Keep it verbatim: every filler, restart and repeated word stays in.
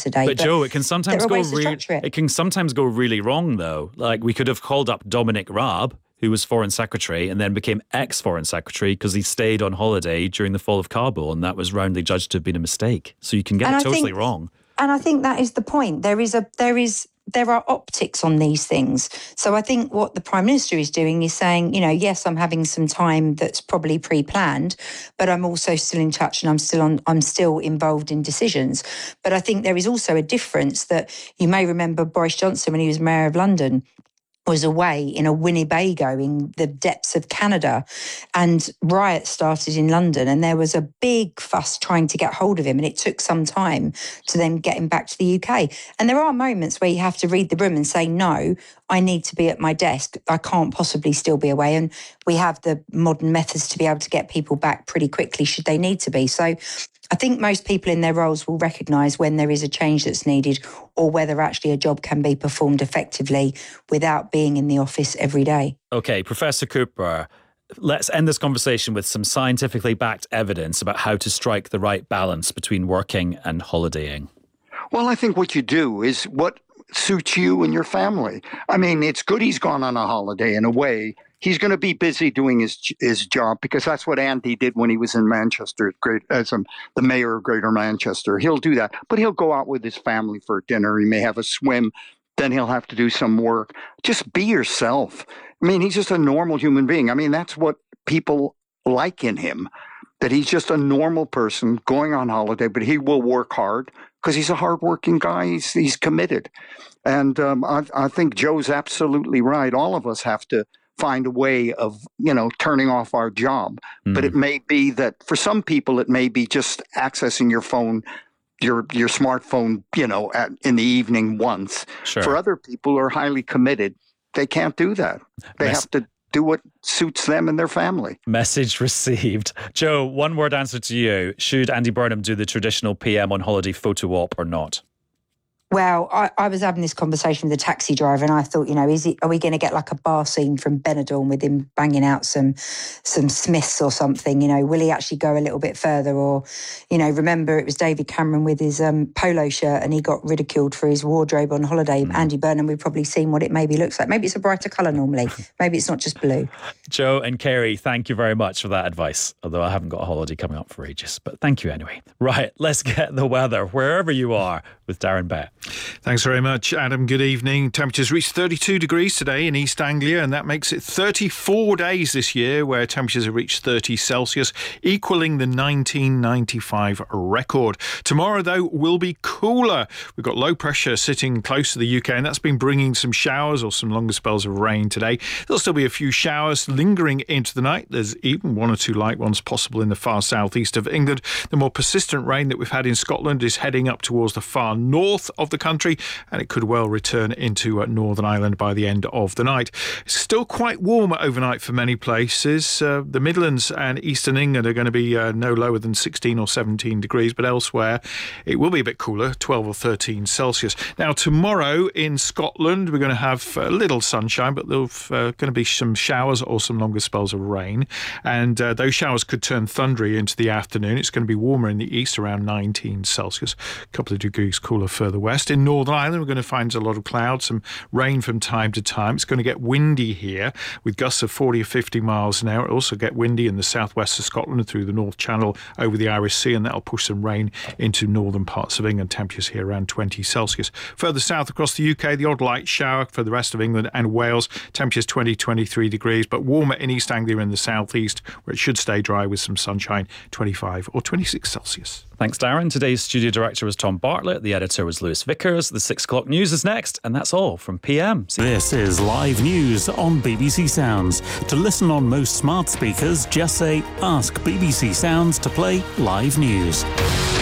yesterday. But, but Joe, it can sometimes go really, it. it can sometimes go really wrong, though. Like, we could have called up Dominic Raab, who was Foreign Secretary and then became ex-Foreign Secretary because he stayed on holiday during the fall of Kabul, and that was roundly judged to have been a mistake. So you can get and it I totally think, wrong. And I think that is the point. There is a there is there are optics on these things. So I think what the Prime Minister is doing is saying, you know, yes, I'm having some time that's probably pre-planned, but I'm also still in touch and I'm still on I'm still involved in decisions. But I think there is also a difference that you may remember Boris Johnson when he was Mayor of London was away in a Winnebago in the depths of Canada, and riots started in London, and there was a big fuss trying to get hold of him, and it took some time to then get him back to the U K. And there are moments where you have to read the room and say, no, I need to be at my desk. I can't possibly still be away. And we have the modern methods to be able to get people back pretty quickly should they need to be. So I think most people in their roles will recognise when there is a change that's needed, or whether actually a job can be performed effectively without being in the office every day. Okay, Professor Cooper, let's end this conversation with some scientifically backed evidence about how to strike the right balance between working and holidaying. Well, I think what you do is what suits you and your family. I mean, it's good he's gone on a holiday in a way. He's going to be busy doing his his job, because that's what Andy did when he was in Manchester, great, as um, the mayor of Greater Manchester. He'll do that, but he'll go out with his family for dinner. He may have a swim. Then he'll have to do some work. Just be yourself. I mean, he's just a normal human being. I mean, that's what people like in him, that he's just a normal person going on holiday, but he will work hard because he's a hardworking guy. He's, he's committed. And um, I, I think Joe's absolutely right. All of us have to find a way of, you know, turning off our job. Mm. But it may be that for some people, it may be just accessing your phone, your your smartphone, you know, at, in the evening once. Sure. For other people who are highly committed, they can't do that. They Mes- have to do what suits them and their family. Message received. Joe, one word answer to you. Should Andy Burnham do the traditional P M on holiday photo op or not? Well, I, I was having this conversation with a taxi driver, and I thought, you know, is it, are we going to get like a bar scene from Benidorm with him banging out some some Smiths or something? You know, will he actually go a little bit further? Or, you know, remember it was David Cameron with his um, polo shirt, and he got ridiculed for his wardrobe on holiday. Mm. Andy Burnham, we've probably seen what it maybe looks like. Maybe it's a brighter colour normally. Maybe it's not just blue. Joe and Kerry, thank you very much for that advice. Although I haven't got a holiday coming up for ages, but thank you anyway. Right, let's get the weather wherever you are with Darren Bett. Thanks very much, Adam. Good evening. Temperatures reached thirty-two degrees today in East Anglia, and that makes it thirty-four days this year where temperatures have reached thirty Celsius, equaling the nineteen ninety-five record. Tomorrow, though, will be cooler. We've got low pressure sitting close to the U K, and that's been bringing some showers or some longer spells of rain today. There'll still be a few showers lingering into the night. There's even one or two light ones possible in the far southeast of England. The more persistent rain that we've had in Scotland is heading up towards the far north of the country, and it could well return into uh, Northern Ireland by the end of the night. It's still quite warm overnight for many places. Uh, the Midlands and Eastern England are going to be uh, no lower than sixteen or seventeen degrees, but elsewhere it will be a bit cooler, twelve or thirteen Celsius. Now, tomorrow in Scotland, we're going to have a little sunshine, but there's uh, going to be some showers or some longer spells of rain, and uh, those showers could turn thundery into the afternoon. It's going to be warmer in the east, around nineteen Celsius, a couple of degrees cooler further west. In Northern Ireland, we're going to find a lot of clouds, some rain from time to time. It's going to get windy here with gusts of forty or fifty miles an hour. It'll also get windy in the southwest of Scotland through the North Channel over the Irish Sea, and that'll push some rain into northern parts of England. Temperatures here around twenty Celsius. Further south across the U K, the odd light shower for the rest of England and Wales. Temperatures twenty, twenty-three degrees, but warmer in East Anglia in the southeast, where it should stay dry with some sunshine, twenty-five or twenty-six Celsius. Thanks, Darren. Today's studio director was Tom Bartlett. The editor was Lewis Vickers. The six o'clock news is next, and that's all from P M. See this is live news on B B C Sounds. To listen on most smart speakers, just say, ask B B C Sounds to play live news.